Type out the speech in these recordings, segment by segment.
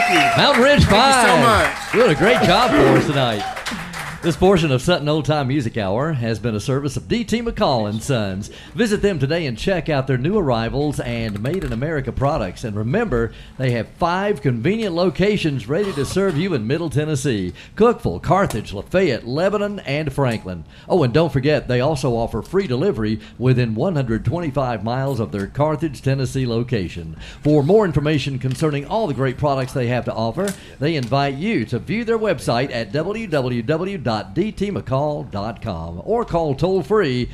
Thank you. Mountain Ridge 5. Thank you so much. Doing a great job for us tonight. This portion of Sutton Old Time Music Hour has been a service of D.T. McCall & Sons. Visit them today and check out their new arrivals and Made in America products. And remember, they have 5 convenient locations ready to serve you in Middle Tennessee: Cookeville, Carthage, Lafayette, Lebanon, and Franklin. Oh, and don't forget, they also offer free delivery within 125 miles of their Carthage, Tennessee location. For more information concerning all the great products they have to offer, they invite you to view their website at www.dtmccall.com or call toll-free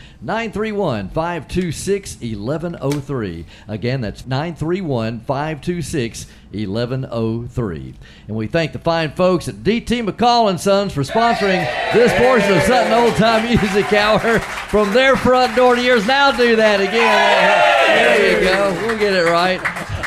931-526-1103. Again, that's 931-526-1103. And we thank the fine folks at D.T. McCall & Sons for sponsoring this portion of Sutton Old Time Music Hour from their front door to yours. Now do that again. There you go. We'll get it right.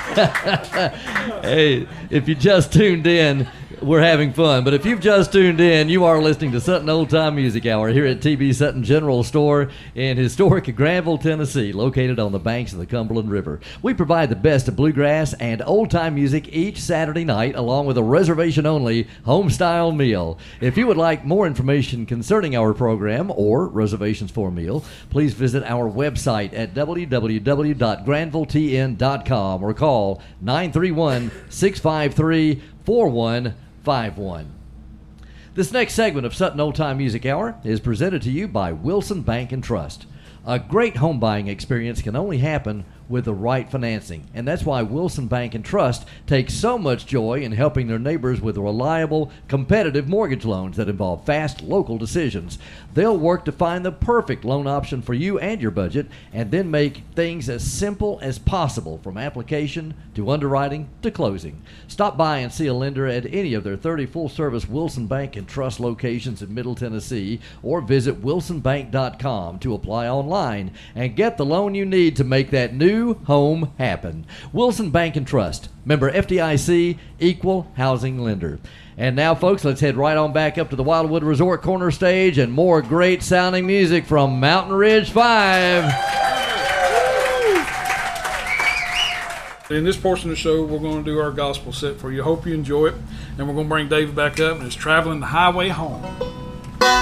Hey, if you just tuned in, we're having fun. But if you've just tuned in, you are listening to Sutton Old Time Music Hour here at TB Sutton General Store in historic Granville, Tennessee, located on the banks of the Cumberland River. We provide the best of bluegrass and old-time music each Saturday night, along with a reservation-only home-style meal. If you would like more information concerning our program or reservations for a meal, please visit our website at www.granvilletn.com or call 931-653-4151. This next segment of Sutton Old Time Music Hour is presented to you by Wilson Bank and Trust. A great home buying experience can only happen with the right financing, and that's why Wilson Bank and Trust takes so much joy in helping their neighbors with reliable, competitive mortgage loans that involve fast, local decisions. They'll work to find the perfect loan option for you and your budget, and then make things as simple as possible, from application to underwriting to closing. Stop by and see a lender at any of their 30 full-service Wilson Bank and Trust locations in Middle Tennessee, or visit wilsonbank.com to apply online and get the loan you need to make that new home happen. Wilson Bank and Trust, member FDIC, equal housing lender. And now, folks, let's head right on back up to the Wildwood Resort corner stage and more great sounding music from Mountain Ridge 5. In this portion of the show, we're going to do our gospel set for you. Hope you enjoy it. And we're going to bring David back up, and it's Traveling the Highway Home.